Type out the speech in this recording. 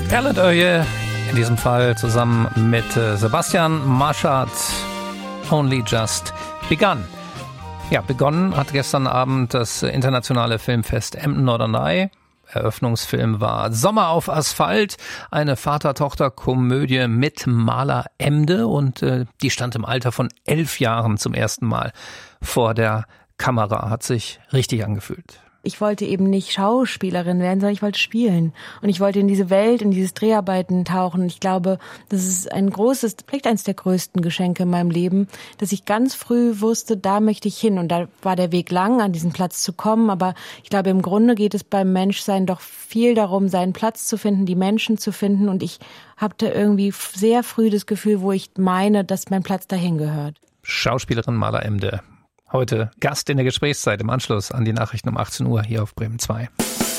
Erland Oye, in diesem Fall zusammen mit Sebastian Maschat, Only Just Begun. Ja, begonnen hat gestern Abend das internationale Filmfest Emden-Norderney. Eröffnungsfilm war Sommer auf Asphalt, eine Vater-Tochter-Komödie mit Maler Emde, und die stand im Alter von 11 Jahren zum ersten Mal vor der Kamera. Hat sich richtig angefühlt. Ich wollte eben nicht Schauspielerin werden, sondern ich wollte spielen. Und ich wollte in diese Welt, in dieses Dreharbeiten tauchen. Ich glaube, das ist vielleicht eines der größten Geschenke in meinem Leben, dass ich ganz früh wusste, da möchte ich hin. Und da war der Weg lang, an diesen Platz zu kommen. Aber ich glaube, im Grunde geht es beim Menschsein doch viel darum, seinen Platz zu finden, die Menschen zu finden. Und ich hatte irgendwie sehr früh das Gefühl, wo ich meine, dass mein Platz dahin gehört. Schauspielerin Maler Emde. Heute Gast in der Gesprächszeit im Anschluss an die Nachrichten um 18 Uhr hier auf Bremen 2.